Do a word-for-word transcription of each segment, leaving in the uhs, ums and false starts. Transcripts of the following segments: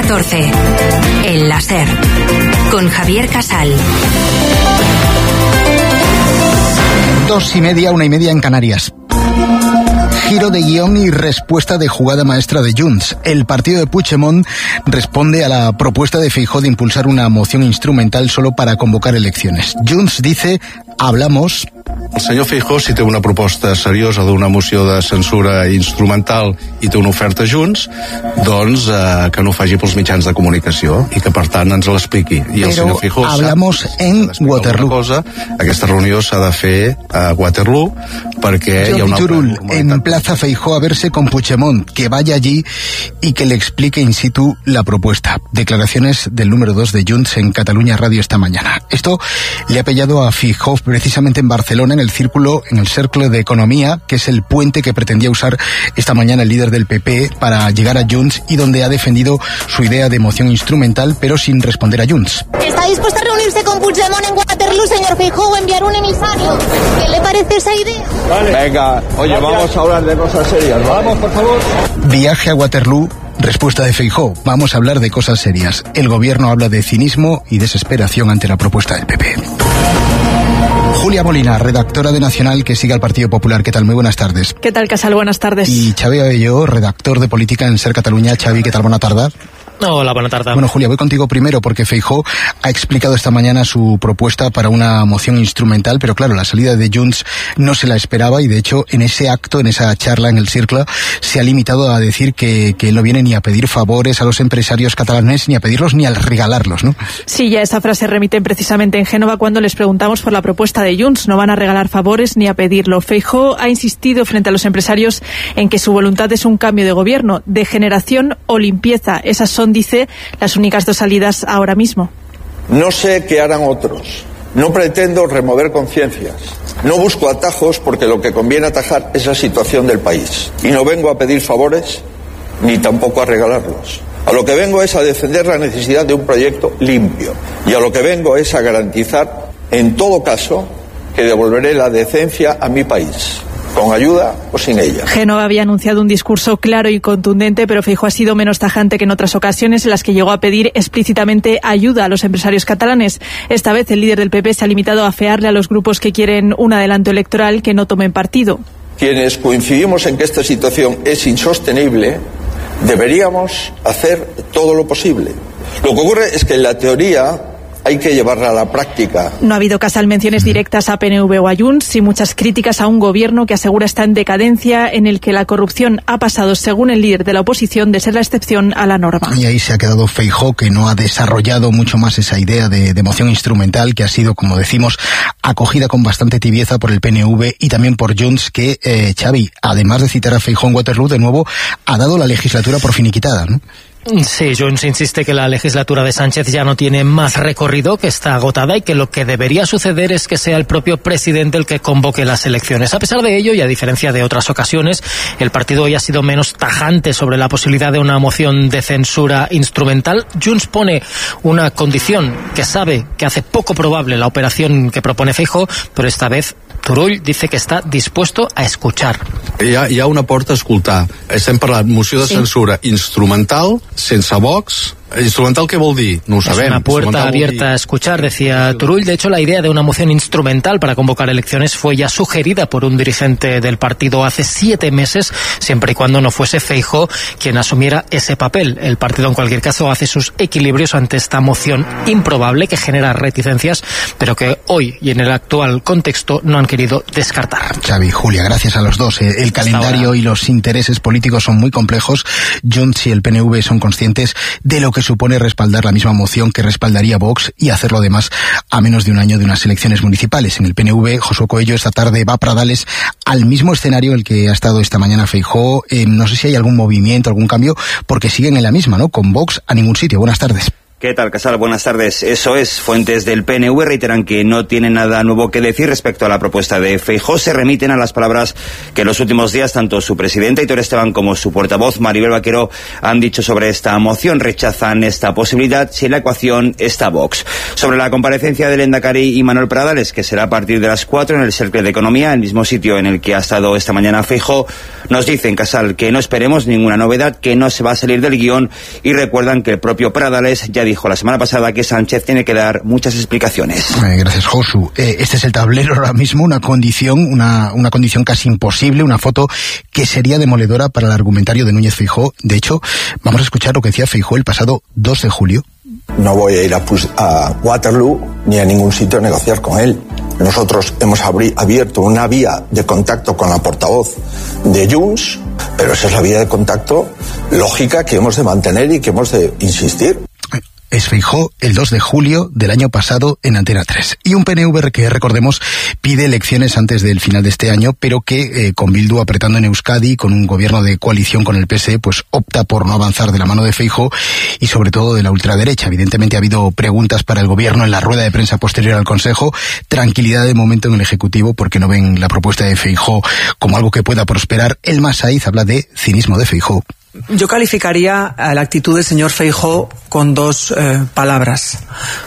catorce. El láser. Con Javier Casal. Dos y media, una y media en Canarias. Giro de guión y respuesta de jugada maestra de Junts. El partido de Puigdemont responde a la propuesta de Feijóo de impulsar una moción instrumental solo para convocar elecciones. Junts dice, hablamos... El senyor Feijóo, si té una proposta seriosa d'una moció de censura instrumental i té una oferta Junts, doncs eh, que no ho faci pels mitjans de comunicació i que, per tant, ens l'expliqui. I el senyor Feijóo hablamos sap en Waterloo. Cosa, aquesta reunió s'ha de fer a Waterloo perquè Jordi hi ha una... Turull emplaza a Feijóo a verse con Puigdemont, que vaya allí y que le explique in situ la propuesta. Declaraciones del número dos de Junts en Cataluña Radio esta mañana. Esto le ha pillado a Feijóo precisamente en Barcelona, en el círculo, en el Cercle de Economía, que es el puente que pretendía usar esta mañana el líder del P P para llegar a Junts y donde ha defendido su idea de moción instrumental, pero sin responder a Junts. ¿Está dispuesto a reunirse con Puigdemont en Waterloo, señor Feijóo, o enviar un emisario? ¿Qué le parece esa idea? Vale. Venga, oye, Gracias. Vamos a hablar de cosas serias, ¿vale? Vamos, por favor. Viaje a Waterloo. Respuesta de Feijóo. Vamos a hablar de cosas serias. El gobierno habla de cinismo y desesperación ante la propuesta del P P. Julia Molina, redactora de Nacional, que sigue al Partido Popular. ¿Qué tal? Muy buenas tardes. ¿Qué tal, Casal? Buenas tardes. Y Xavi Abelló, redactor de Política en Ser Cataluña. Xavi, ¿qué tal? Buena tarde. Hola, buena tarde. Bueno, Julia, voy contigo primero porque Feijóo ha explicado esta mañana su propuesta para una moción instrumental, pero claro, la salida de Junts no se la esperaba y de hecho en ese acto, en esa charla en el Círculo, se ha limitado a decir que, que él no viene ni a pedir favores a los empresarios catalanes, ni a pedirlos ni a regalarlos, ¿no? Sí, ya esa frase remiten precisamente en Génova cuando les preguntamos por la propuesta de Junts. No van a regalar favores ni a pedirlo. Feijóo ha insistido frente a los empresarios en que su voluntad es un cambio de gobierno, de generación o limpieza. Esas son, dice, las únicas dos salidas ahora mismo. No sé qué harán otros. No pretendo remover conciencias. No busco atajos porque lo que conviene atajar es la situación del país. Y no vengo a pedir favores ni tampoco a regalarlos. A lo que vengo es a defender la necesidad de un proyecto limpio. Y a lo que vengo es a garantizar, en todo caso, que devolveré la decencia a mi país. Con ayuda o sin ella. Génova había anunciado un discurso claro y contundente, pero Feijóo ha sido menos tajante que en otras ocasiones en las que llegó a pedir explícitamente ayuda a los empresarios catalanes. Esta vez el líder del P P se ha limitado a afearle a los grupos que quieren un adelanto electoral que no tomen partido. Quienes coincidimos en que esta situación es insostenible, deberíamos hacer todo lo posible. Lo que ocurre es que en la teoría hay que llevarla a la práctica. No ha habido, Casal, menciones directas a P N V o a Junts y muchas críticas a un gobierno que asegura está en decadencia, en el que la corrupción ha pasado, según el líder de la oposición, de ser la excepción a la norma. Y ahí se ha quedado Feijóo, que no ha desarrollado mucho más esa idea de, de moción instrumental, que ha sido, como decimos, acogida con bastante tibieza por el P N V y también por Junts, que, eh, Xavi, además de citar a Feijóo en Waterloo, de nuevo, ha dado la legislatura por finiquitada, ¿no? Sí, Junts insiste que la legislatura de Sánchez ya no tiene más recorrido, que está agotada y que lo que debería suceder es que sea el propio presidente el que convoque las elecciones. A pesar de ello, y a diferencia de otras ocasiones, el partido hoy ha sido menos tajante sobre la posibilidad de una moción de censura instrumental. Junts pone una condición que sabe que hace poco probable la operación que propone Feijóo, pero esta vez Turull dice que està dispuesto a escuchar. Hi ha, hi ha una porta a escoltar. Estem parlant moció de sí. censura instrumental, sense Vox. ¿Instrumental qué vol dir? No ho sabem. Es una puerta abierta a escuchar, decía Turull. De hecho, la idea de una moción instrumental para convocar elecciones fue ya sugerida por un dirigente del partido hace siete meses, siempre y cuando no fuese Feijóo quien asumiera ese papel. El partido, en cualquier caso, hace sus equilibrios ante esta moción improbable que genera reticencias, pero que hoy y en el actual contexto no han querido descartar. Xavi, Julia, gracias a los dos. El calendario y los intereses políticos son muy complejos. Junts y el P N V son conscientes de lo que que supone respaldar la misma moción que respaldaría Vox y hacerlo además a menos de un año de unas elecciones municipales. En el P N V, Josué Coello esta tarde va a Pradales al mismo escenario en el que ha estado esta mañana Feijóo. Eh, no sé si hay algún movimiento, algún cambio, porque siguen en la misma, ¿no? Con Vox a ningún sitio. Buenas tardes. ¿Qué tal, Casal? Buenas tardes. Eso es, fuentes del P N V reiteran que no tienen nada nuevo que decir respecto a la propuesta de Feijóo. Se remiten a las palabras que en los últimos días tanto su presidente Aitor Esteban como su portavoz Maribel Vaquero han dicho sobre esta moción. Rechazan esta posibilidad si en la ecuación está Vox. Sobre la comparecencia del Endacari y Manuel Pradales, que será a partir de las cuatro en el Cercle de Economía, el mismo sitio en el que ha estado esta mañana Feijóo, nos dicen, Casal, que no esperemos ninguna novedad, que no se va a salir del guión, y recuerdan que el propio Pradales ya dijo la semana pasada que Sánchez tiene que dar muchas explicaciones. Eh, gracias, Josu. Eh, este es el tablero ahora mismo, una condición, una, una condición casi imposible, una foto que sería demoledora para el argumentario de Núñez Feijóo. De hecho, vamos a escuchar lo que decía Feijóo el pasado dos de julio. No voy a ir a, a Waterloo ni a ningún sitio a negociar con él. Nosotros hemos abri- abierto una vía de contacto con la portavoz de Junts, pero esa es la vía de contacto lógica que hemos de mantener y que hemos de insistir. Es Feijóo el dos de julio del año pasado en Antena tres. Y un P N V que, recordemos, pide elecciones antes del final de este año, pero que eh, con Bildu apretando en Euskadi, con un gobierno de coalición con el P S E, pues opta por no avanzar de la mano de Feijóo y sobre todo de la ultraderecha. Evidentemente ha habido preguntas para el gobierno en la rueda de prensa posterior al Consejo. Tranquilidad de momento en el Ejecutivo porque no ven la propuesta de Feijóo como algo que pueda prosperar. El Masaiz habla de cinismo de Feijóo. Yo calificaría a la actitud del señor Feijóo con dos eh, palabras: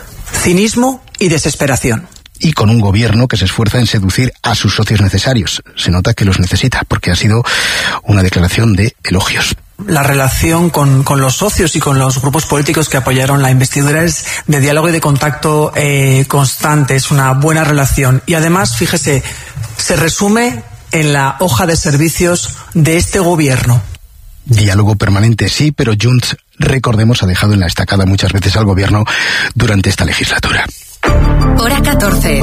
cinismo y desesperación. Y con un gobierno que se esfuerza en seducir a sus socios necesarios. Se nota que los necesita, porque ha sido una declaración de elogios. La relación con, con los socios y con los grupos políticos que apoyaron la investidura es de diálogo y de contacto eh, constante, es una buena relación. Y además, fíjese, se resume en la hoja de servicios de este gobierno. Diálogo permanente sí, pero Junts, recordemos, ha dejado en la estacada muchas veces al gobierno durante esta legislatura. Hora catorce,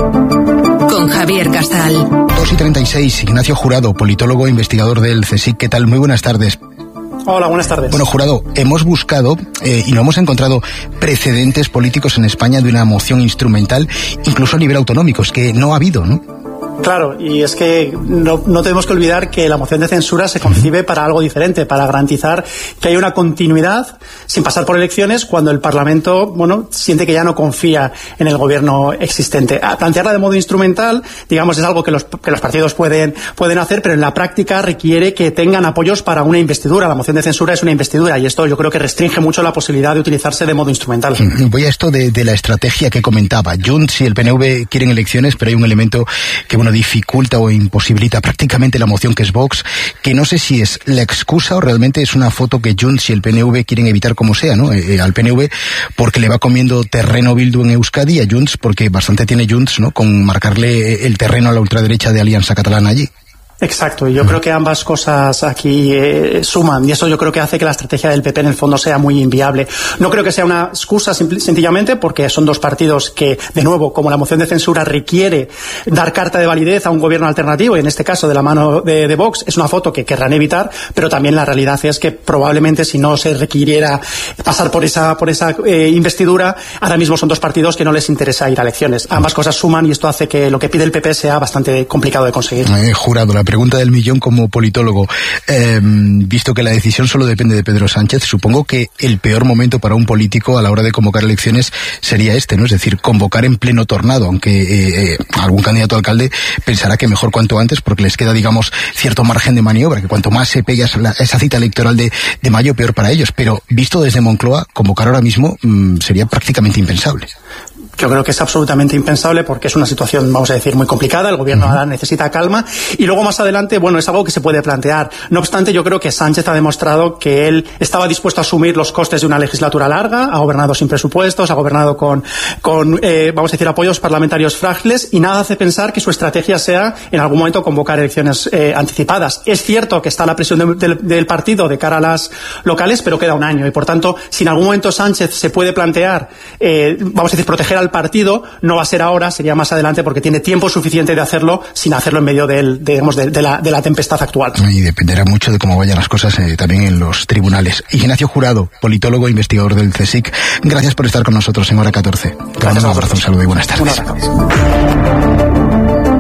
con Javier Casal. dos y treinta y seis, Ignacio Jurado, politólogo e investigador del CSIC. ¿Qué tal? Muy buenas tardes. Hola, buenas tardes. Bueno, Jurado, hemos buscado eh, y no hemos encontrado precedentes políticos en España de una moción instrumental, incluso a nivel autonómico. Es que no ha habido, ¿no? Claro, y es que no, no tenemos que olvidar que la moción de censura se concibe para algo diferente, para garantizar que hay una continuidad sin pasar por elecciones cuando el Parlamento, bueno, siente que ya no confía en el gobierno existente. A plantearla de modo instrumental, digamos, es algo que los, que los partidos pueden, pueden hacer, pero en la práctica requiere que tengan apoyos para una investidura. La moción de censura es una investidura y esto yo creo que restringe mucho la posibilidad de utilizarse de modo instrumental. Voy a esto de, de la estrategia que comentaba. Junts y el P N V quieren elecciones, pero hay un elemento que, bueno, dificulta o imposibilita prácticamente la moción, que es Vox, que no sé si es la excusa o realmente es una foto que Junts y el P N V quieren evitar como sea, ¿no? Eh, al P N V porque le va comiendo terreno Bildu en Euskadi, a Junts porque bastante tiene Junts, ¿no?, con marcarle el terreno a la ultraderecha de Alianza Catalana allí. Exacto, y yo creo que ambas cosas aquí eh, suman, y eso yo creo que hace que la estrategia del P P en el fondo sea muy inviable. No creo que sea una excusa simple, sencillamente porque son dos partidos que, de nuevo, como la moción de censura requiere dar carta de validez a un gobierno alternativo, y en este caso de la mano de, de Vox, es una foto que querrán evitar, pero también la realidad es que probablemente si no se requiriera pasar por esa, por esa eh, investidura, ahora mismo son dos partidos que no les interesa ir a elecciones. Ambas cosas suman y esto hace que lo que pide el P P sea bastante complicado de conseguir. Eh, jurado, la pregunta del millón como politólogo. Eh, visto que la decisión solo depende de Pedro Sánchez, supongo que el peor momento para un político a la hora de convocar elecciones sería este, ¿no? Es decir, convocar en pleno tornado, aunque eh, eh, algún candidato a alcalde pensará que mejor cuanto antes porque les queda, digamos, cierto margen de maniobra, que cuanto más se pegue a esa cita electoral de, de mayo, peor para ellos. Pero visto desde Moncloa, convocar ahora mismo mmm, sería prácticamente impensable. Yo creo que es absolutamente impensable porque es una situación, vamos a decir, muy complicada. El gobierno ahora necesita calma y luego más adelante, bueno, es algo que se puede plantear. No obstante, yo creo que Sánchez ha demostrado que él estaba dispuesto a asumir los costes de una legislatura larga, ha gobernado sin presupuestos, ha gobernado con, con eh, vamos a decir, apoyos parlamentarios frágiles, y nada hace pensar que su estrategia sea en algún momento convocar elecciones eh, anticipadas. Es cierto que está la presión de, de, del partido de cara a las locales, pero queda un año y por tanto, si en algún momento Sánchez se puede plantear, eh, vamos a decir, proteger al partido, no va a ser ahora, sería más adelante porque tiene tiempo suficiente de hacerlo sin hacerlo en medio del, de, digamos, de, de, la, de la tempestad actual. Y dependerá mucho de cómo vayan las cosas eh, también en los tribunales. Ignacio Jurado, politólogo e investigador del CSIC, gracias por estar con nosotros en Hora catorce. Te mando un abrazo, un saludo y buenas tardes. Un abrazo. Aunque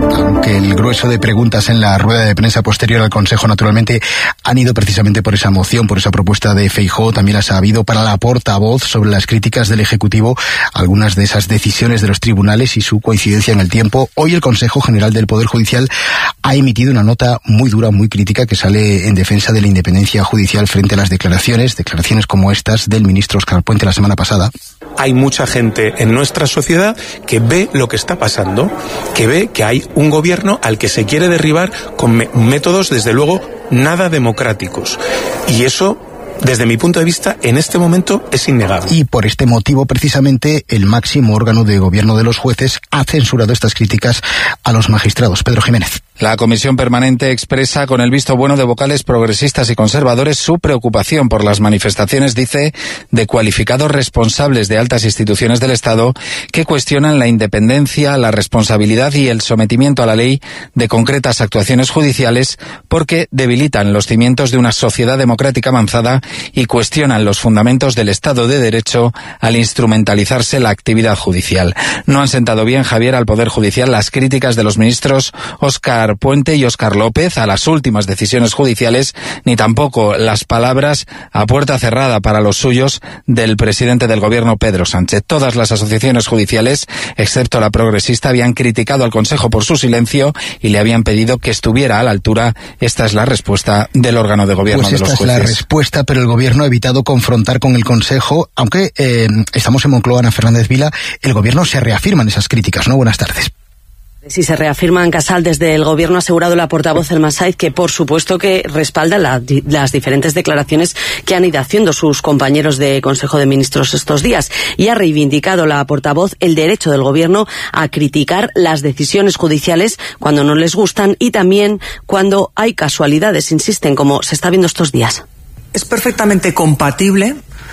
que el grueso de preguntas en la rueda de prensa posterior al Consejo, naturalmente, han ido precisamente por esa moción, por esa propuesta de Feijóo. También ha sabido para la portavoz sobre las críticas del Ejecutivo, algunas de esas decisiones de los tribunales y su coincidencia en el tiempo. Hoy el Consejo General del Poder Judicial ha emitido una nota muy dura, muy crítica, que sale en defensa de la independencia judicial frente a las declaraciones, declaraciones como estas del ministro Óscar Puente la semana pasada. Hay mucha gente en nuestra sociedad que ve lo que está pasando, que ve que hay un gobierno al que se quiere derribar con me- métodos, desde luego, nada democráticos. Y eso, desde mi punto de vista, en este momento es innegable. Y por este motivo, precisamente, el máximo órgano de gobierno de los jueces ha censurado estas críticas a los magistrados. Pedro Jiménez. La Comisión Permanente expresa con el visto bueno de vocales progresistas y conservadores su preocupación por las manifestaciones, dice, de cualificados responsables de altas instituciones del Estado que cuestionan la independencia, la responsabilidad y el sometimiento a la ley de concretas actuaciones judiciales porque debilitan los cimientos de una sociedad democrática avanzada y cuestionan los fundamentos del Estado de Derecho al instrumentalizarse la actividad judicial. No han sentado bien, Javier, al Poder Judicial las críticas de los ministros Óscar Puente y Óscar López a las últimas decisiones judiciales, ni tampoco las palabras a puerta cerrada para los suyos del presidente del Gobierno, Pedro Sánchez. Todas las asociaciones judiciales, excepto la progresista, habían criticado al Consejo por su silencio y le habían pedido que estuviera a la altura. Esta es la respuesta del órgano de gobierno pues de los jueces. Esta es la respuesta, pero el Gobierno ha evitado confrontar con el Consejo, aunque eh, estamos en Moncloa, Ana Fernández Vila, el Gobierno se reafirma en esas críticas, ¿no? Buenas tardes. Si se reafirma en Casal, desde el Gobierno ha asegurado la portavoz Elma Saiz que por supuesto que respalda la, las diferentes declaraciones que han ido haciendo sus compañeros de Consejo de Ministros estos días, y ha reivindicado la portavoz el derecho del Gobierno a criticar las decisiones judiciales cuando no les gustan y también cuando hay casualidades, insisten, como se está viendo estos días. Es perfectamente compatible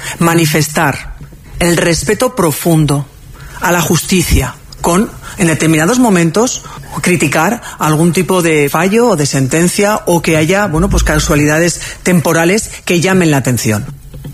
manifestar el respeto profundo a la justicia con, en determinados momentos, criticar algún tipo de fallo o de sentencia o que haya, bueno, pues casualidades temporales que llamen la atención.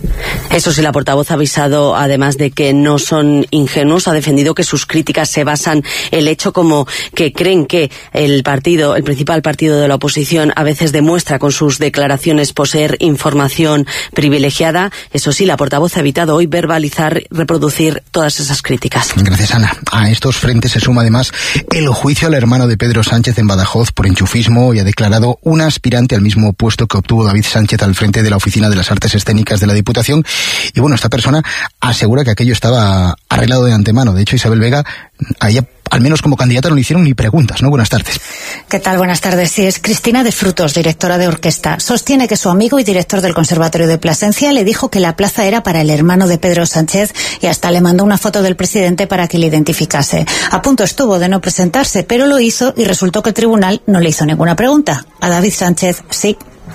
Eso sí, la portavoz ha avisado, además de que no son ingenuos, ha defendido que sus críticas se basan en el hecho como que creen que el partido, el principal partido de la oposición, a veces demuestra con sus declaraciones poseer información privilegiada. Eso sí, la portavoz ha evitado hoy verbalizar, reproducir todas esas críticas. Gracias, Ana. A estos frentes se suma además el juicio al hermano de Pedro Sánchez en Badajoz por enchufismo, y ha declarado una aspirante al mismo puesto que obtuvo David Sánchez al frente de la Oficina de las Artes Escénicas de la Diputación. Y bueno, esta persona asegura que aquello estaba arreglado de antemano. De hecho, Isabel Vega, a ella, al menos como candidata, no le hicieron ni preguntas, ¿no? Buenas tardes. ¿Qué tal? Buenas tardes. Sí, es Cristina de Frutos, directora de orquesta. Sostiene que su amigo y director del Conservatorio de Plasencia le dijo que la plaza era para el hermano de Pedro Sánchez y hasta le mandó una foto del presidente para que le identificase. A punto estuvo de no presentarse, pero lo hizo y resultó que el tribunal no le hizo ninguna pregunta. A David Sánchez, sí.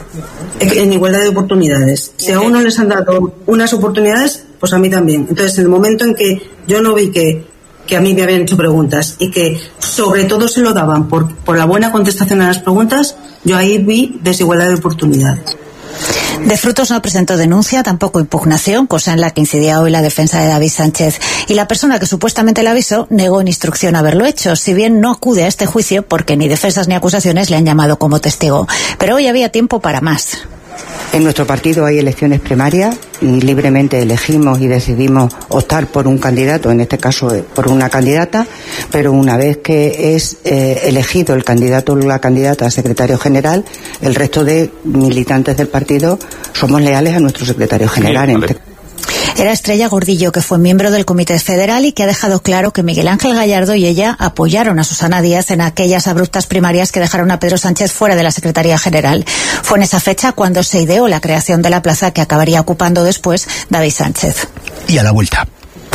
En igualdad de oportunidades. Si a uno les han dado unas oportunidades, pues a mí también. Entonces, en el momento en que yo no vi que, que a mí me habían hecho preguntas y que sobre todo se lo daban por, por la buena contestación a las preguntas, yo ahí vi desigualdad de oportunidades. De Frutos no presentó denuncia, tampoco impugnación, cosa en la que incidía hoy la defensa de David Sánchez. Y la persona que supuestamente le avisó negó en instrucción haberlo hecho, si bien no acude a este juicio porque ni defensas ni acusaciones le han llamado como testigo. Pero hoy había tiempo para más. En nuestro partido hay elecciones primarias y libremente elegimos y decidimos optar por un candidato, en este caso por una candidata, pero una vez que es eh, elegido el candidato o la candidata a secretario general, el resto de militantes del partido somos leales a nuestro secretario general. Sí, vale. Era Estrella Gordillo, que fue miembro del Comité Federal y que ha dejado claro que Miguel Ángel Gallardo y ella apoyaron a Susana Díaz en aquellas abruptas primarias que dejaron a Pedro Sánchez fuera de la Secretaría General. Fue en esa fecha cuando se ideó la creación de la plaza que acabaría ocupando después David Sánchez. Y a la vuelta.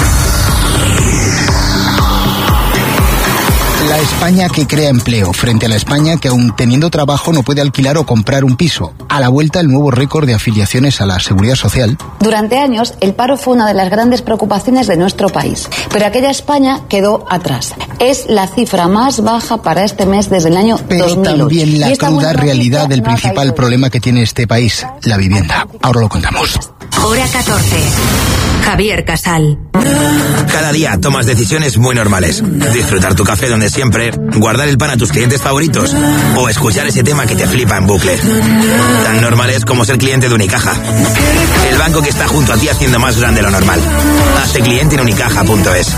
La España que crea empleo frente a la España que, aun teniendo trabajo, no puede alquilar o comprar un piso. A la vuelta, el nuevo récord de afiliaciones a la Seguridad Social. Durante años, el paro fue una de las grandes preocupaciones de nuestro país, pero aquella España quedó atrás. Es la cifra más baja para este mes desde el año pero dos mil ocho. Pero también la cruda realidad del principal problema que tiene este país, la vivienda. Ahora lo contamos. Hora catorce. Javier Casal. Cada día tomas decisiones muy normales. Disfrutar tu café donde siempre, guardar el pan a tus clientes favoritos o escuchar ese tema que te flipa en bucle. Tan normales como ser cliente de Unicaja. El banco que está junto a ti haciendo más grande lo normal. Hazte cliente en unicaja punto es.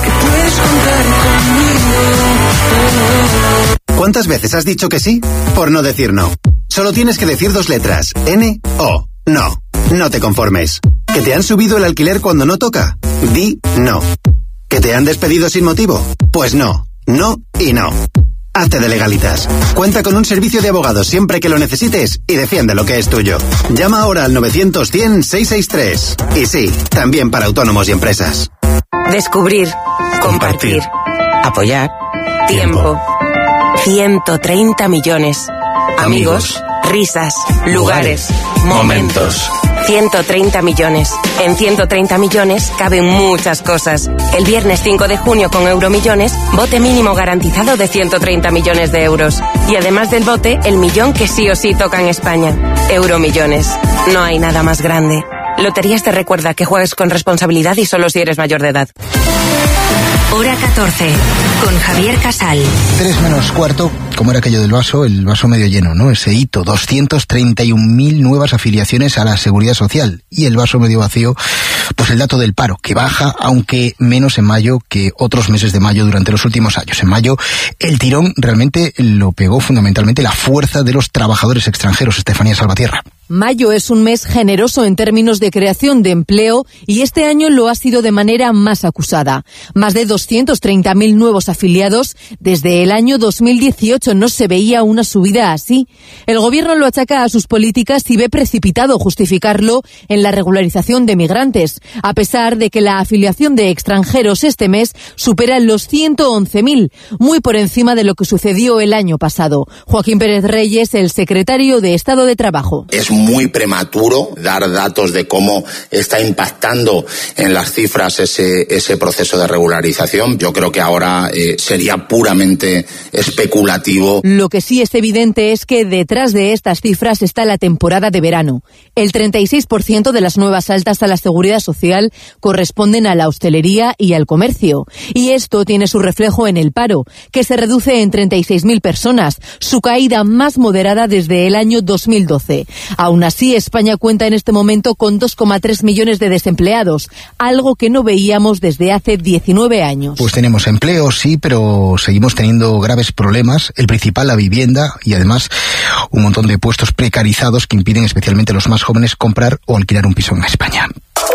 ¿Cuántas veces has dicho que sí por no decir no? Solo tienes que decir dos letras. N O. No. No te conformes. ¿Que te han subido el alquiler cuando no toca? Di no. ¿Que te han despedido sin motivo? Pues no. No y no. Hazte de Legalitas. Cuenta con un servicio de abogados siempre que lo necesites y defiende lo que es tuyo. Llama ahora al novecientos cien seiscientos sesenta y tres. Y sí, también para autónomos y empresas. Descubrir. Compartir. Apoyar. Tiempo. ciento treinta millones. Amigos. Risas. Lugares. Momentos. ciento treinta millones. En ciento treinta millones caben muchas cosas. El viernes cinco de junio con Euromillones, bote mínimo garantizado de ciento treinta millones de euros. Y además del bote, el millón que sí o sí toca en España. Euromillones. No hay nada más grande. Loterías te recuerda que juegues con responsabilidad y solo si eres mayor de edad. Hora catorce, con Javier Casal. Tres menos cuarto, ¿cómo era aquello del vaso? El vaso medio lleno, ¿no? Ese hito, doscientas treinta y una mil nuevas afiliaciones a la Seguridad Social. Y el vaso medio vacío, pues el dato del paro, que baja, aunque menos en mayo que otros meses de mayo durante los últimos años. En mayo, el tirón realmente lo pegó fundamentalmente la fuerza de los trabajadores extranjeros. Estefanía Salvatierra. Mayo es un mes generoso en términos de creación de empleo y este año lo ha sido de manera más acusada. Más de doscientos treinta mil nuevos afiliados. Desde el año dos mil dieciocho no se veía una subida así. El gobierno lo achaca a sus políticas y ve precipitado justificarlo en la regularización de migrantes, a pesar de que la afiliación de extranjeros este mes supera los ciento once mil, muy por encima de lo que sucedió el año pasado. Joaquín Pérez Reyes, el secretario de Estado de Trabajo. Es muy prematuro dar datos de cómo está impactando en las cifras ese, ese proceso de regularización. Yo creo que ahora eh, sería puramente especulativo. Lo que sí es evidente es que detrás de estas cifras está la temporada de verano. El treinta y seis por ciento de las nuevas altas a la Seguridad Social corresponden a la hostelería y al comercio. Y esto tiene su reflejo en el paro, que se reduce en treinta y seis mil personas, su caída más moderada desde el año dos mil doce. Aún así, España cuenta en este momento con dos coma tres millones de desempleados, algo que no veíamos desde hace diecinueve años. Pues tenemos empleo, sí, pero seguimos teniendo graves problemas. El principal, la vivienda, y además un montón de puestos precarizados que impiden especialmente a los más jóvenes comprar o alquilar un piso en España.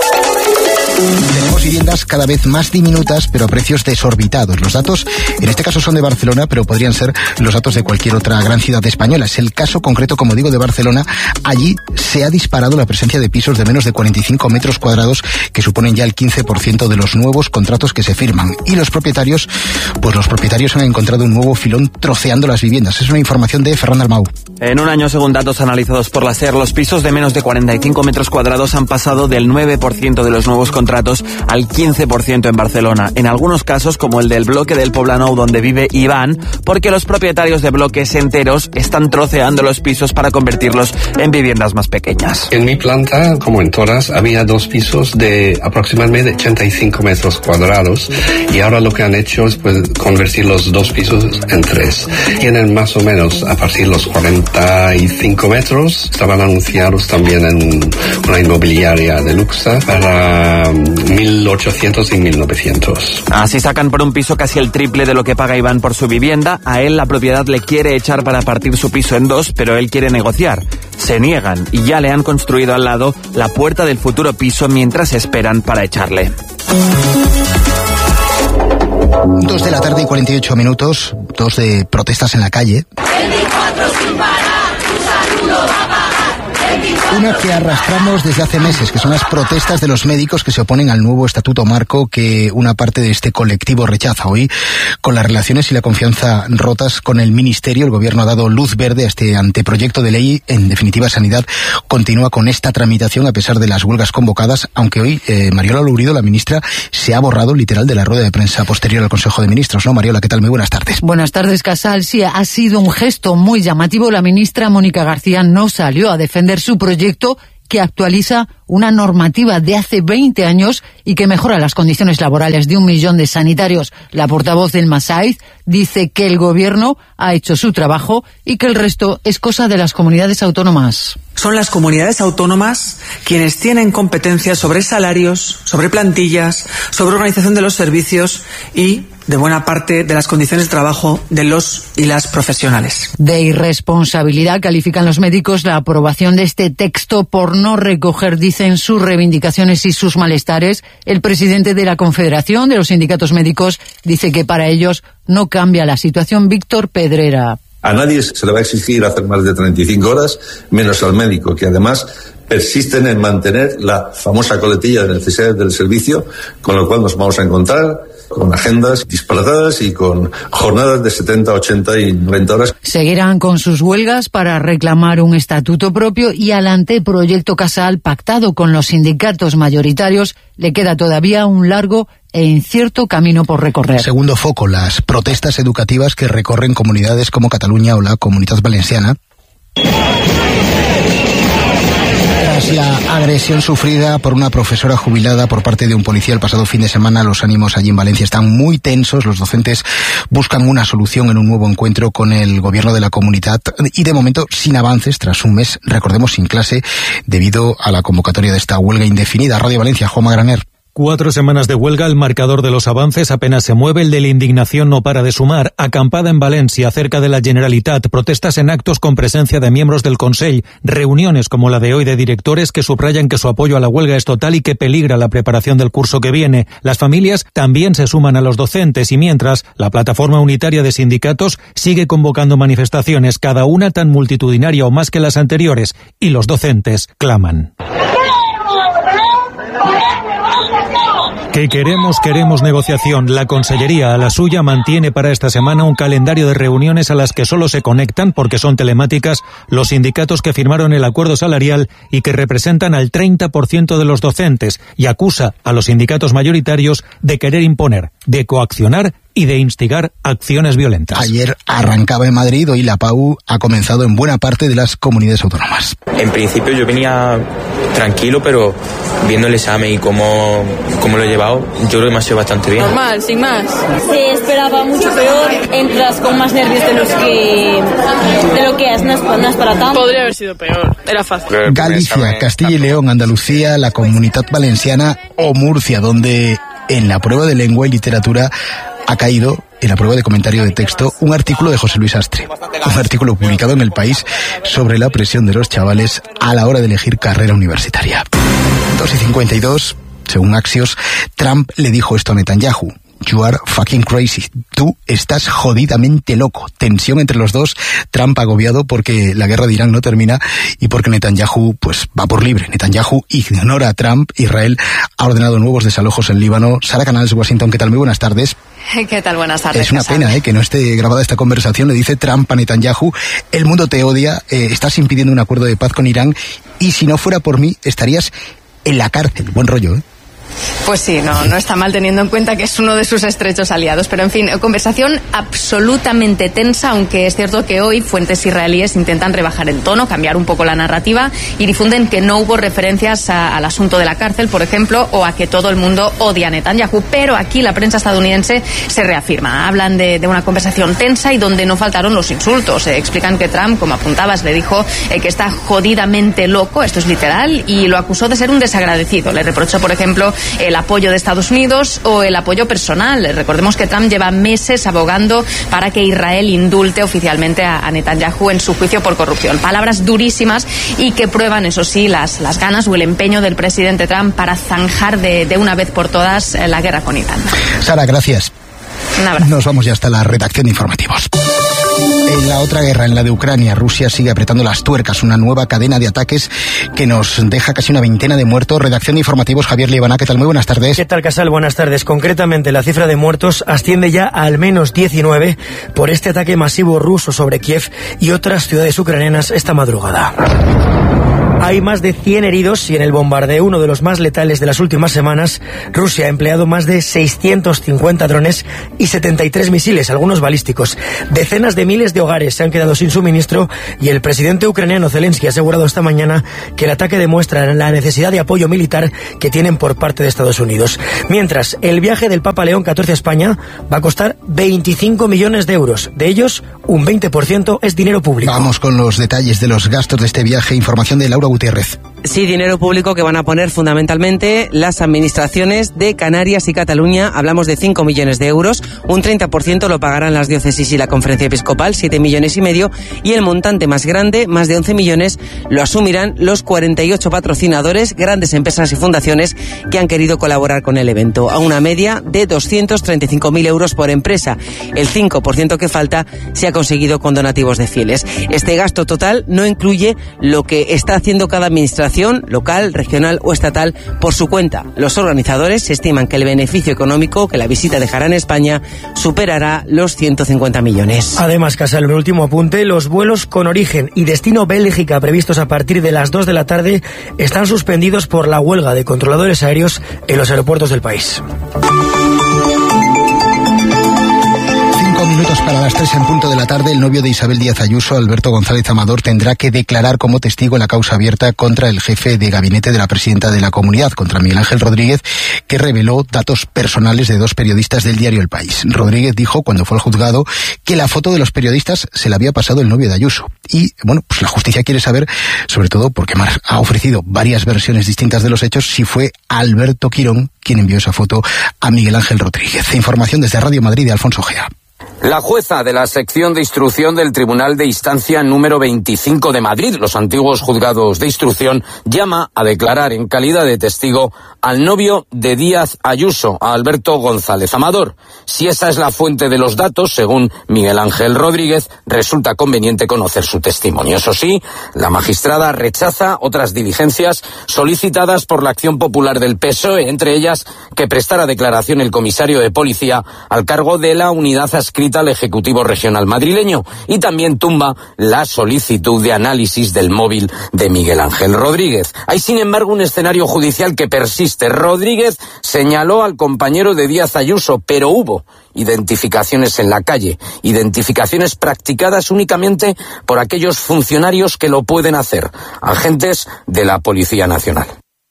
Tenemos viviendas cada vez más diminutas, pero a precios desorbitados. Los datos, en este caso, son de Barcelona, pero podrían ser los datos de cualquier otra gran ciudad española. Es el caso concreto, como digo, de Barcelona. Allí se ha disparado la presencia de pisos de menos de cuarenta y cinco metros cuadrados, que suponen ya el quince por ciento de los nuevos contratos que se firman. Y los propietarios, pues los propietarios han encontrado un nuevo filón troceando las viviendas. Es una información de Ferran Dalmau. En un año, según datos analizados por la SER, los pisos de menos de cuarenta y cinco metros cuadrados han pasado del nueve por ciento de los nuevos contratos al quince por ciento en Barcelona. En algunos casos, como el del bloque del Poblenou donde vive Iván, porque los propietarios de bloques enteros están troceando los pisos para convertirlos en viviendas más pequeñas. En mi planta, como en todas, había dos pisos de aproximadamente ochenta y cinco metros cuadrados y ahora lo que han hecho es pues, convertir los dos pisos en tres. Tienen más o menos a partir de los cuarenta y cinco metros. Estaban anunciados también en una inmobiliaria de Luxa para mil ochocientos y mil novecientos. Así sacan por un piso casi el triple de lo que paga Iván por su vivienda. A él la propiedad le quiere echar para partir su piso en dos, pero él quiere negociar. Se niegan y ya le han construido al lado la puerta del futuro piso mientras esperan para echarle. Dos de la tarde y cuarenta y ocho minutos, dos de protestas en la calle. veinticuatro sin parar, tu saludo va a pagar. Una que arrastramos desde hace meses, que son las protestas de los médicos que se oponen al nuevo estatuto marco que una parte de este colectivo rechaza. Hoy, con las relaciones y la confianza rotas con el Ministerio, el Gobierno ha dado luz verde a este anteproyecto de ley. En definitiva, Sanidad continúa con esta tramitación a pesar de las huelgas convocadas, aunque hoy eh, Mariola Lourido, la ministra, se ha borrado literal de la rueda de prensa posterior al Consejo de Ministros. ¿No, Mariola? ¿Qué tal? Muy buenas tardes. Buenas tardes, Casal. Sí, ha sido un gesto muy llamativo. La ministra Mónica García no salió a defender su proyecto que actualiza una normativa de hace veinte años y que mejora las condiciones laborales de un millón de sanitarios. La portavoz del Massaid dice que el gobierno ha hecho su trabajo y que el resto es cosa de las comunidades autónomas. Son las comunidades autónomas quienes tienen competencias sobre salarios, sobre plantillas, sobre organización de los servicios y de buena parte de las condiciones de trabajo de los y las profesionales. De irresponsabilidad califican los médicos la aprobación de este texto por no recoger, dicen, sus reivindicaciones y sus malestares. El presidente de la Confederación de los Sindicatos Médicos dice que para ellos no cambia la situación. Víctor Pedrera. A nadie se le va a exigir hacer más de treinta y cinco horas, menos al médico, que además persisten en mantener la famosa coletilla de necesidades del servicio, con lo cual nos vamos a encontrar con agendas disparatadas y con jornadas de setenta, ochenta y noventa horas. Seguirán con sus huelgas para reclamar un estatuto propio y al anteproyecto Casal pactado con los sindicatos mayoritarios le queda todavía un largo e incierto camino por recorrer. Segundo foco, las protestas educativas que recorren comunidades como Cataluña o la Comunitat Valenciana. Tras la agresión sufrida por una profesora jubilada por parte de un policía el pasado fin de semana, los ánimos allí en Valencia están muy tensos. Los docentes buscan una solución en un nuevo encuentro con el gobierno de la comunidad y de momento sin avances tras un mes, recordemos, sin clase debido a la convocatoria de esta huelga indefinida. Radio Valencia, Juanma Graner. Cuatro semanas de huelga, el marcador de los avances apenas se mueve, el de la indignación no para de sumar. Acampada en Valencia, cerca de la Generalitat, protestas en actos con presencia de miembros del Consell, reuniones como la de hoy de directores que subrayan que su apoyo a la huelga es total y que peligra la preparación del curso que viene. Las familias también se suman a los docentes y mientras, la plataforma unitaria de sindicatos sigue convocando manifestaciones, cada una tan multitudinaria o más que las anteriores, y los docentes claman. Que queremos, queremos negociación. La Consellería, a la suya, mantiene para esta semana un calendario de reuniones a las que solo se conectan, porque son telemáticas, los sindicatos que firmaron el acuerdo salarial y que representan al treinta por ciento de los docentes, y acusa a los sindicatos mayoritarios de querer imponer, de coaccionar y de instigar acciones violentas. Ayer arrancaba en Madrid, hoy la P A U ha comenzado en buena parte de las comunidades autónomas. En principio yo venía tranquilo, pero viendo el examen y cómo, cómo lo he llevado, yo creo que me ha sido bastante bien. Normal, sin más. Se esperaba mucho peor, entras con más nervios de los que de lo que es, no es, no es para tanto. Podría haber sido peor, era fácil. Galicia, Castilla y León, Andalucía, la Comunitat Valenciana o Murcia, donde en la prueba de lengua y literatura ha caído, en la prueba de comentario de texto, un artículo de José Luis Astre. Un artículo publicado en El País sobre la presión de los chavales a la hora de elegir carrera universitaria. dos y cincuenta y dos, según Axios, Trump le dijo esto a Netanyahu. You are fucking crazy. Tú estás jodidamente loco. Tensión entre los dos. Trump agobiado porque la guerra de Irán no termina y porque Netanyahu pues va por libre. Netanyahu ignora a Trump. Israel ha ordenado nuevos desalojos en Líbano. Sara Canals, Washington, ¿qué tal? Muy buenas tardes. ¿Qué tal? Buenas tardes. Es una Casal. pena eh, que no esté grabada esta conversación. Le dice Trump a Netanyahu: el mundo te odia, eh, estás impidiendo un acuerdo de paz con Irán y si no fuera por mí estarías en la cárcel. Buen rollo, ¿eh? Pues sí, no, no está mal teniendo en cuenta que es uno de sus estrechos aliados. Pero en fin, conversación absolutamente tensa, aunque es cierto que hoy fuentes israelíes intentan rebajar el tono, cambiar un poco la narrativa y difunden que no hubo referencias a, al asunto de la cárcel, por ejemplo, o a que todo el mundo odia a Netanyahu. Pero aquí la prensa estadounidense se reafirma. Hablan de, de una conversación tensa y donde no faltaron los insultos. Eh, explican que Trump, como apuntabas, le dijo eh, que está jodidamente loco, esto es literal, y lo acusó de ser un desagradecido. Le reprochó, por ejemplo, el apoyo de Estados Unidos o el apoyo personal. Recordemos que Trump lleva meses abogando para que Israel indulte oficialmente a, a Netanyahu en su juicio por corrupción. Palabras durísimas y que prueban, eso sí, las, las ganas o el empeño del presidente Trump para zanjar de, de una vez por todas la guerra con Irán. Sara, gracias. Un abrazo. Nos vamos ya hasta la redacción de informativos. En la otra guerra, en la de Ucrania, Rusia sigue apretando las tuercas, una nueva cadena de ataques que nos deja casi una veintena de muertos. Redacción de informativos, Javier Liebana, ¿qué tal? Muy buenas tardes. ¿Qué tal, Casal? Buenas tardes. Concretamente, la cifra de muertos asciende ya a al menos diecinueve por este ataque masivo ruso sobre Kiev y otras ciudades ucranianas esta madrugada. Hay más de cien heridos y en el bombardeo, uno de los más letales de las últimas semanas, Rusia ha empleado más de seiscientos cincuenta drones y setenta y tres misiles, algunos balísticos. Decenas de miles de hogares se han quedado sin suministro y el presidente ucraniano Zelensky ha asegurado esta mañana que el ataque demuestra la necesidad de apoyo militar que tienen por parte de Estados Unidos. Mientras, el viaje del Papa León catorce a España va a costar veinticinco millones de euros. De ellos, un veinte por ciento es dinero público. Vamos con los detalles de los gastos de este viaje. Información de Laura Gutiérrez. Sí, dinero público que van a poner fundamentalmente las administraciones de Canarias y Cataluña. Hablamos de cinco millones de euros. Un treinta por ciento lo pagarán las diócesis y la Conferencia Episcopal, siete millones y medio. Y el montante más grande, más de once millones, lo asumirán los cuarenta y ocho patrocinadores, grandes empresas y fundaciones que han querido colaborar con el evento, a una media de doscientos treinta y cinco mil euros por empresa. El cinco por ciento que falta se ha conseguido con donativos de fieles. Este gasto total no incluye lo que está haciendo cada administración local, regional o estatal por su cuenta. Los organizadores estiman que el beneficio económico que la visita dejará en España superará los ciento cincuenta millones. Además, Casal, un último apunte, los vuelos con origen y destino Bélgica previstos a partir de las dos de la tarde están suspendidos por la huelga de controladores aéreos en los aeropuertos del país. Minutos para las tres en punto de la tarde, el novio de Isabel Díaz Ayuso, Alberto González Amador, tendrá que declarar como testigo en la causa abierta contra el jefe de gabinete de la presidenta de la Comunidad, contra Miguel Ángel Rodríguez, que reveló datos personales de dos periodistas del diario El País. Rodríguez dijo, cuando fue al juzgado, que la foto de los periodistas se la había pasado el novio de Ayuso. Y, bueno, pues la justicia quiere saber, sobre todo porque Mar ha ofrecido varias versiones distintas de los hechos, si fue Alberto Quirón quien envió esa foto a Miguel Ángel Rodríguez. Información desde Radio Madrid de Alfonso Gea. La jueza de la sección de instrucción del Tribunal de Instancia número veinticinco de Madrid, los antiguos juzgados de instrucción, llama a declarar en calidad de testigo al novio de Díaz Ayuso, a Alberto González Amador. Si esa es la fuente de los datos, según Miguel Ángel Rodríguez, resulta conveniente conocer su testimonio. Eso sí, la magistrada rechaza otras diligencias solicitadas por la Acción Popular del P S O E, entre ellas que prestara declaración el comisario de policía al cargo de la unidad adscrita al Ejecutivo Regional madrileño, y también tumba la solicitud de análisis del móvil de Miguel Ángel Rodríguez. Hay, sin embargo, un escenario judicial que persiste. Rodríguez señaló al compañero de Díaz Ayuso, pero hubo identificaciones en la calle, identificaciones practicadas únicamente por aquellos funcionarios que lo pueden hacer, agentes de la Policía Nacional.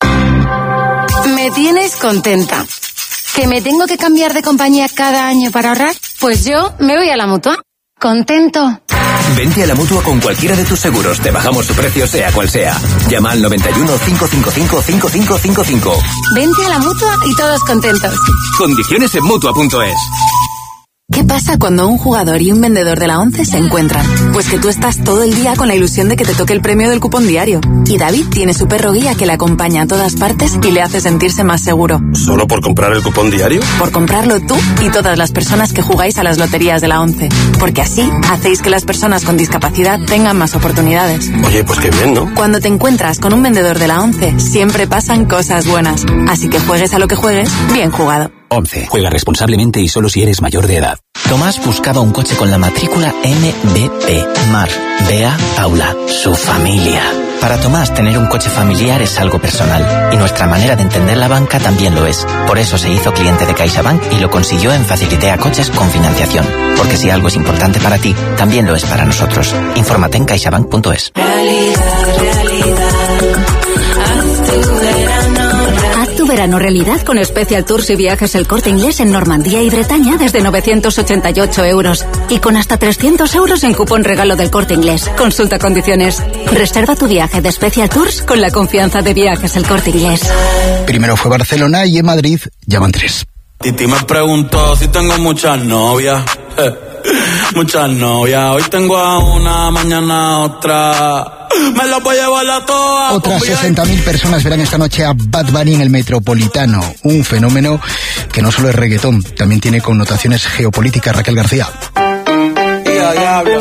Me tienes contenta. ¿Que me tengo que cambiar de compañía cada año para ahorrar? Pues yo me voy a la Mutua. ¿Contento? Vente a la Mutua con cualquiera de tus seguros. Te bajamos su precio, sea cual sea. Llama al noventa y uno, cinco cinco cinco, cinco cinco cinco cinco. Vente a la Mutua y todos contentos. Condiciones en Mutua punto es. ¿Qué pasa cuando un jugador y un vendedor de la ONCE se encuentran? Pues que tú estás todo el día con la ilusión de que te toque el premio del cupón diario. Y David tiene su perro guía que le acompaña a todas partes y le hace sentirse más seguro. ¿Solo por comprar el cupón diario? Por comprarlo tú y todas las personas que jugáis a las loterías de la ONCE. Porque así hacéis que las personas con discapacidad tengan más oportunidades. Oye, pues qué bien, ¿no? Cuando te encuentras con un vendedor de la ONCE, siempre pasan cosas buenas. Así que juegues a lo que juegues, bien jugado. once. Juega responsablemente y solo si eres mayor de edad. Tomás buscaba un coche con la matrícula M B P. Mar, Bea, Paula, su familia. Para Tomás, tener un coche familiar es algo personal. Y nuestra manera de entender la banca también lo es. Por eso se hizo cliente de CaixaBank y lo consiguió en Facilitea Coches con financiación. Porque si algo es importante para ti, también lo es para nosotros. Infórmate en caixabank punto es. Realidad, realidad. Haz tu verano. Haz tu verano realidad con Special Tours y Viajes El Corte Inglés en Normandía y Bretaña desde novecientos ochenta y ocho euros. Y con hasta trescientos euros en cupón regalo del Corte Inglés. Consulta condiciones. Reserva tu viaje de Special Tours con la confianza de Viajes El Corte Inglés. Primero fue Barcelona y en Madrid ya van tres. Titi me preguntó si tengo muchas novias. Eh, muchas novias. Hoy tengo a una, mañana a otra. Me la voy a llevar a todas. Otras sesenta mil personas verán esta noche a Bad Bunny en el Metropolitano. Un fenómeno que no solo es reggaetón, también tiene connotaciones geopolíticas. Raquel García. Y a diablo.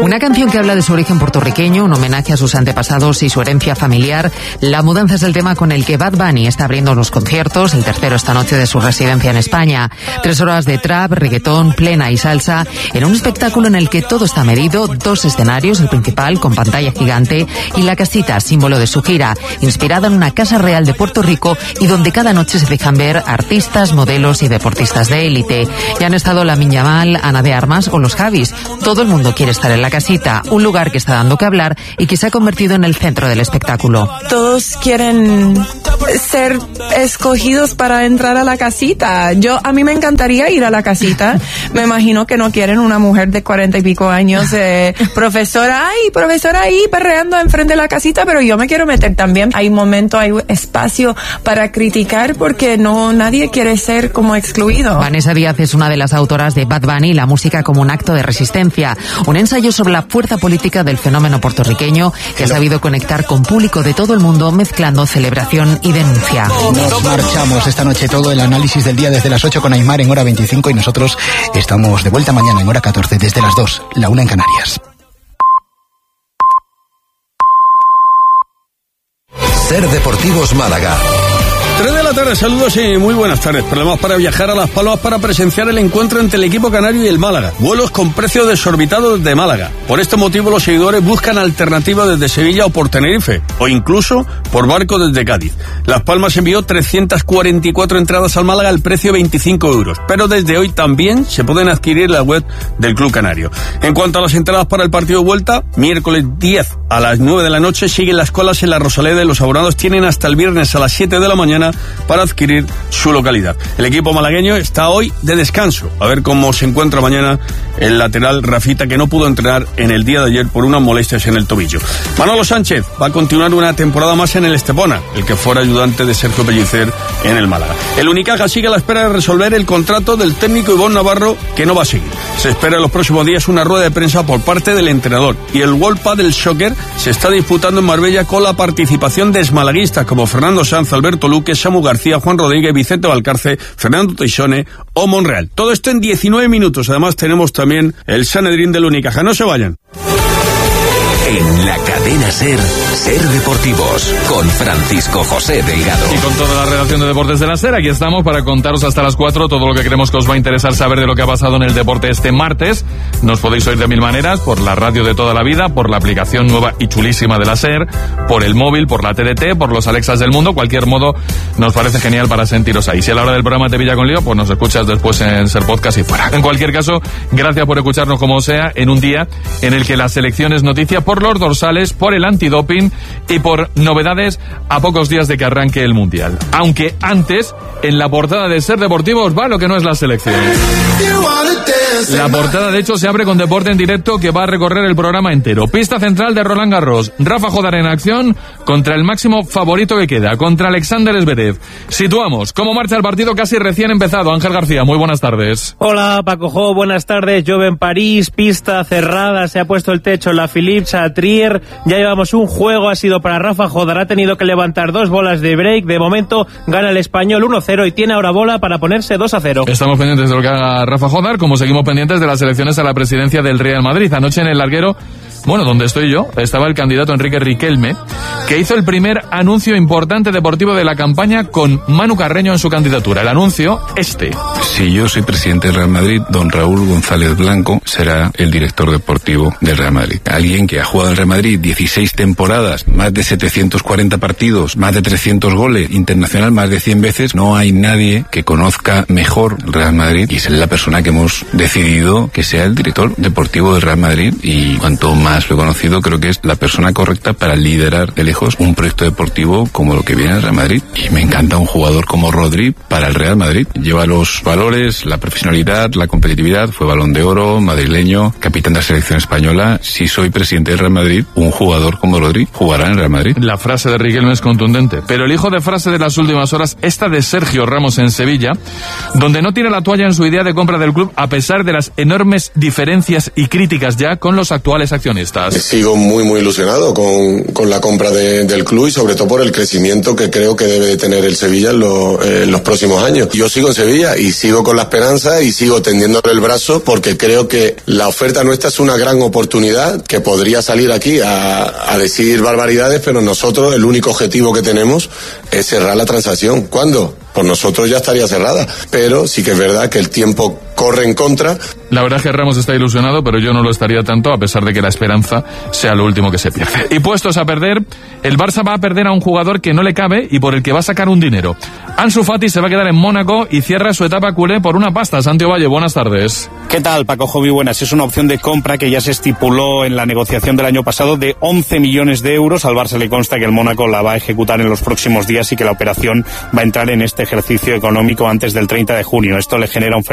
Una canción que habla de su origen puertorriqueño, un homenaje a sus antepasados y su herencia familiar. La mudanza es el tema con el que Bad Bunny está abriendo los conciertos, el tercero esta noche de su residencia en España. Tres horas de trap, reggaetón, plena y salsa, en un espectáculo en el que todo está medido, dos escenarios, el principal con pantalla gigante y la casita, símbolo de su gira, inspirada en una casa real de Puerto Rico y donde cada noche se dejan ver artistas, modelos y deportistas de élite. Ya han estado Lamine Yamal, Ana de Armas o los Javis. Todo el mundo quiere estar en la casita, un lugar que está dando que hablar y que se ha convertido en el centro del espectáculo. Todos quieren ser escogidos para entrar a la casita. Yo, a mí me encantaría ir a la casita. Me imagino que no quieren una mujer de cuarenta y pico años, eh, profesora, ay, profesora ahí perreando enfrente de la casita, pero yo me quiero meter también. Hay momento, hay espacio para criticar porque no, nadie quiere ser como excluido. Vanessa Díaz es una de las autoras de Bad Bunny, la música como un acto de resistencia, un ensayo sobre la fuerza política del fenómeno puertorriqueño que ha sabido conectar con público de todo el mundo mezclando celebración y denuncia. Nos marchamos esta noche, todo el análisis del día desde las ocho con Aymar en hora veinticinco y nosotros estamos de vuelta mañana en hora catorce desde las dos, la una en Canarias. Ser Deportivos Málaga. tres de la tarde, saludos y muy buenas tardes. Problemas para viajar a Las Palmas para presenciar el encuentro entre el equipo canario y el Málaga. Vuelos con precio desorbitado desde Málaga. Por este motivo los seguidores buscan alternativas desde Sevilla o por Tenerife, o incluso por barco desde Cádiz. Las Palmas envió trescientas cuarenta y cuatro entradas al Málaga al precio de veinticinco euros, pero desde hoy también se pueden adquirir en la web del Club Canario. En cuanto a las entradas para el partido de vuelta, miércoles diez a las nueve de la noche siguen las colas en la Rosaleda y los abonados tienen hasta el viernes a las siete de la mañana para adquirir su localidad. El equipo malagueño está hoy de descanso. A ver cómo se encuentra mañana el lateral Rafita, que no pudo entrenar en el día de ayer por unas molestias en el tobillo. Manolo Sánchez va a continuar una temporada más en el Estepona, el que fuera ayudante de Sergio Pellicer en el Málaga. El Unicaja sigue a la espera de resolver el contrato del técnico Ivonne Navarro, que no va a seguir. Se espera en los próximos días una rueda de prensa por parte del entrenador. Y el World Padel Soccer se está disputando en Marbella con la participación de exmalaguistas como Fernando Sanz, Alberto Luque, Samu García, Juan Rodríguez, Vicente Valcarce, Fernando Teixone o Monreal. Todo esto en diecinueve minutos. Además tenemos también el Sanedrín del Unicaja. No se vayan. En la cadena SER, SER Deportivos, con Francisco José Delgado. Y con toda la redacción de Deportes de la SER, aquí estamos para contaros hasta las cuatro todo lo que creemos que os va a interesar saber de lo que ha pasado en el deporte este martes. Nos podéis oír de mil maneras, por la radio de toda la vida, por la aplicación nueva y chulísima de la SER, por el móvil, por la T D T, por los Alexas del mundo. Cualquier modo nos parece genial para sentiros ahí. Si a la hora del programa te pilla con lío, pues nos escuchas después en SER Podcast y fuera. En cualquier caso, gracias por escucharnos como sea en un día en el que la selección es noticia por los dorsales, por el antidoping y por novedades a pocos días de que arranque el Mundial. Aunque antes, en la portada de SER Deportivos va lo que no es la selección. La portada, de hecho, se abre con deporte en directo que va a recorrer el programa entero. Pista central de Roland Garros. Rafa Jodar en acción contra el máximo favorito que queda, contra Alexander Zverev. Situamos cómo marcha el partido casi recién empezado. Ángel García, muy buenas tardes. Hola, Paco Jo, buenas tardes. Llueve en París, pista cerrada, se ha puesto el techo en la Philips a Trier. Ya llevamos un juego, ha sido para Rafa Jodar, ha tenido que levantar dos bolas de break. De momento gana el español uno cero y tiene ahora bola para ponerse dos a cero. Estamos pendientes de lo que haga Rafa Jodar, como seguimos pendientes de las elecciones a la presidencia del Real Madrid. Anoche en el larguero, bueno, donde estoy yo, estaba el candidato Enrique Riquelme, que hizo el primer anuncio importante deportivo de la campaña con Manu Carreño en su candidatura. El anuncio, este. Si yo soy presidente del Real Madrid, don Raúl González Blanco será el director deportivo del Real Madrid. Alguien que ha jugado en el Real Madrid dieciséis temporadas, más de setecientos cuarenta partidos, más de trescientos goles, internacional más de cien veces. No hay nadie que conozca mejor el Real Madrid y es la persona que hemos decidido que sea el director deportivo del Real Madrid, y cuanto más lo he conocido, creo que es la persona correcta para liderar de lejos un proyecto deportivo como lo que viene el Real Madrid. Y me encanta un jugador como Rodri para el Real Madrid. Lleva los valores, la profesionalidad, la competitividad, fue Balón de Oro, madrileño, capitán de la selección española. Si soy presidente del Real Madrid, un jugador como Rodri jugará en el Real Madrid. La frase de Riquelme es contundente, pero el hijo de frase de las últimas horas, esta de Sergio Ramos en Sevilla, donde no tira la toalla en su idea de compra del club a pesar de las enormes diferencias y críticas ya con los actuales accionistas. Sigo muy muy ilusionado con, con la compra de, del club y sobre todo por el crecimiento que creo que debe de tener el Sevilla en, lo, eh, en los próximos años. Yo sigo en Sevilla y sigo con la esperanza y sigo tendiéndole el brazo porque creo que la oferta nuestra es una gran oportunidad que podría salir aquí a, a decir barbaridades, pero nosotros el único objetivo que tenemos es cerrar la transacción. ¿Cuándo? Por nosotros ya estaría cerrada, pero sí que es verdad que el tiempo corre en contra. La verdad es que Ramos está ilusionado, pero yo no lo estaría tanto, a pesar de que la esperanza sea lo último que se pierde. Y puestos a perder, el Barça va a perder a un jugador que no le cabe y por el que va a sacar un dinero. Ansu Fati se va a quedar en Mónaco y cierra su etapa culé por una pasta. Santi Valle, buenas tardes. ¿Qué tal, Paco Jovi? Buenas. Es una opción de compra que ya se estipuló en la negociación del año pasado de once millones de euros. Al Barça le consta que el Mónaco la va a ejecutar en los próximos días y que la operación va a entrar en este ejercicio económico antes del treinta de junio. Esto le genera un